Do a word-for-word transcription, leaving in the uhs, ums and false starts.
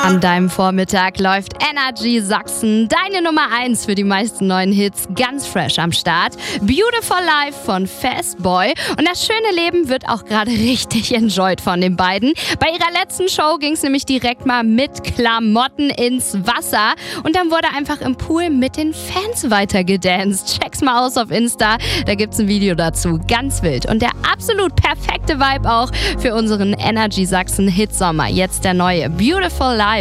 An deinem Vormittag läuft Energy Sachsen, deine Nummer eins für die meisten neuen Hits, ganz fresh am Start. Beautiful Life von Fastboy. Und das schöne Leben wird auch gerade richtig enjoyed von den beiden. Bei ihrer letzten Show ging es nämlich direkt mal mit Klamotten ins Wasser. Und dann wurde einfach im Pool mit den Fans weitergedanced. Check's mal aus auf Insta, da gibt's ein Video dazu. Ganz wild. Und der absolut perfekte Vibe auch für unseren Energy Sachsen Hitsommer. Jetzt der neue Beautiful Life